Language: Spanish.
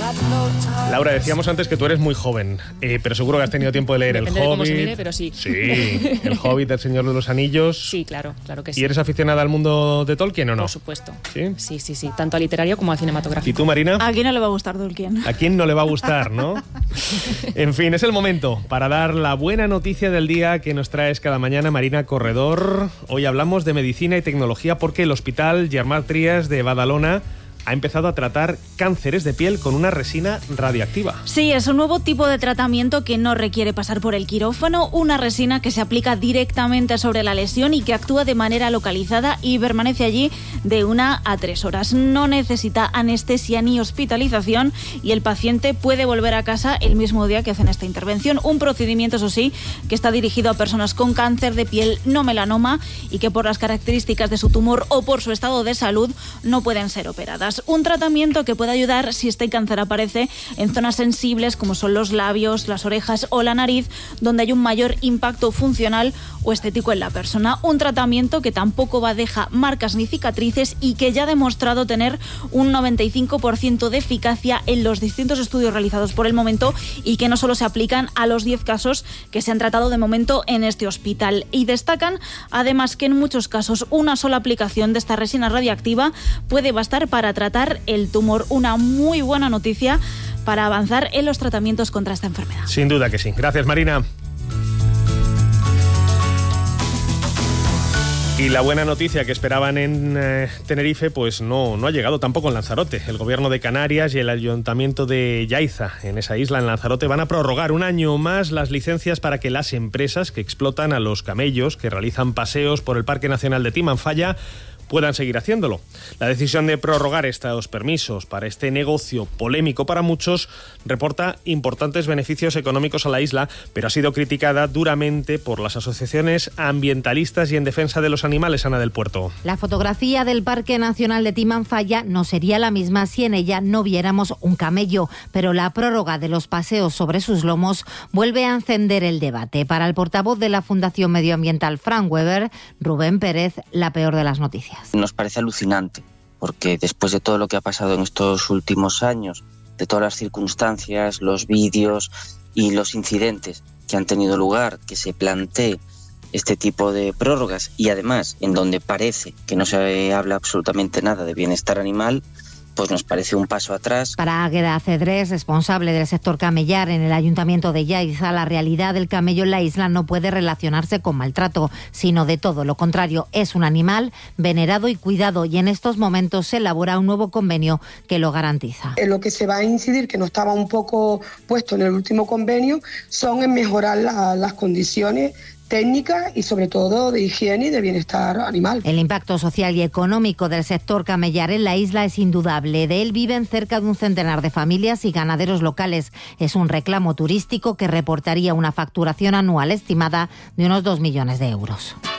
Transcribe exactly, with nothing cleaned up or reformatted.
Laura, decíamos antes que tú eres muy joven, eh, pero seguro que has tenido tiempo de leer Depende El de Hobbit. cómo se mire, pero sí. Sí, El Hobbit, El Señor de los Anillos. Sí, claro, claro que sí. ¿Y eres aficionada al mundo de Tolkien o no? Por supuesto. ¿Sí? Sí, sí, sí. Tanto al literario como al cinematográfico. ¿Y tú, Marina? ¿A quién no le va a gustar Tolkien? ¿A quién no le va a gustar, no? En fin, es el momento para dar la buena noticia del día que nos traes cada mañana, Marina Corredor. Hoy hablamos de medicina y tecnología porque el Hospital Germán Trias de Badalona ha empezado a tratar cánceres de piel con una resina radiactiva. Sí, es un nuevo tipo de tratamiento que no requiere pasar por el quirófano, una resina que se aplica directamente sobre la lesión y que actúa de manera localizada y permanece allí de una a tres horas. No necesita anestesia ni hospitalización y el paciente puede volver a casa el mismo día que hacen esta intervención. Un procedimiento, eso sí, que está dirigido a personas con cáncer de piel no melanoma y que por las características de su tumor o por su estado de salud no pueden ser operadas. Un tratamiento que puede ayudar si este cáncer aparece en zonas sensibles como son los labios, las orejas o la nariz, donde hay un mayor impacto funcional o estético en la persona. Un tratamiento que tampoco va a dejar marcas ni cicatrices y que ya ha demostrado tener un noventa y cinco por ciento de eficacia en los distintos estudios realizados por el momento y que no solo se aplican a los diez casos que se han tratado de momento en este hospital. Y destacan además que en muchos casos una sola aplicación de esta resina radiactiva puede bastar para tratar el tumor. Una muy buena noticia para avanzar en los tratamientos contra esta enfermedad. Sin duda que sí. Gracias, Marina. Y la buena noticia que esperaban en eh, Tenerife, pues no, no ha llegado tampoco en Lanzarote. El gobierno de Canarias y el ayuntamiento de Yaiza, en esa isla, en Lanzarote, van a prorrogar un año más las licencias para que las empresas que explotan a los camellos, que realizan paseos por el Parque Nacional de Timanfaya, puedan seguir haciéndolo. La decisión de prorrogar estos permisos para este negocio polémico para muchos reporta importantes beneficios económicos a la isla, pero ha sido criticada duramente por las asociaciones ambientalistas y en defensa de los animales. Ana del Puerto. La fotografía del Parque Nacional de Timanfaya no sería la misma si en ella no viéramos un camello, pero la prórroga de los paseos sobre sus lomos vuelve a encender el debate. Para el portavoz de la Fundación Medioambiental Frank Weber, Rubén Pérez, la peor de las noticias. Nos parece alucinante, porque después de todo lo que ha pasado en estos últimos años, de todas las circunstancias, los vídeos y los incidentes que han tenido lugar, que se plantee este tipo de prórrogas y además en donde parece que no se habla absolutamente nada de bienestar animal, pues nos parece un paso atrás. Para Águeda Cedrés, responsable del sector camellar en el Ayuntamiento de Yaiza, la realidad del camello en la isla no puede relacionarse con maltrato, sino de todo lo contrario. Es un animal venerado y cuidado y en estos momentos se elabora un nuevo convenio que lo garantiza. En lo que se va a incidir, que no estaba un poco puesto en el último convenio, son en mejorar la, las condiciones técnicas y sobre todo de higiene y de bienestar animal. El impacto social y económico del sector camellar en la isla es indudable. De él viven cerca de un centenar de familias y ganaderos locales. Es un reclamo turístico que reportaría una facturación anual estimada de unos dos millones de euros.